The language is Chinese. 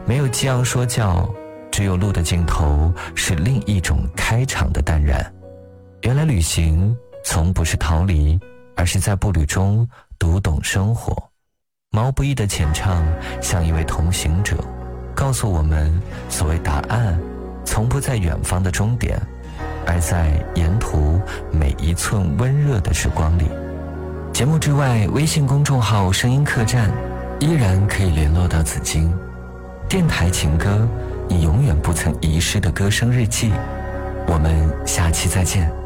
没有激昂说教，只有路的尽头是另一种开场的淡然。原来旅行从不是逃离，而是在步履中读懂生活。毛不易的浅唱像一位同行者，告诉我们所谓答案从不在远方的终点，而在沿途每一寸温热的时光里。节目之外，微信公众号声音客栈依然可以联络到紫荆。电台情歌，你永远不曾遗失的歌声日记。我们下期再见。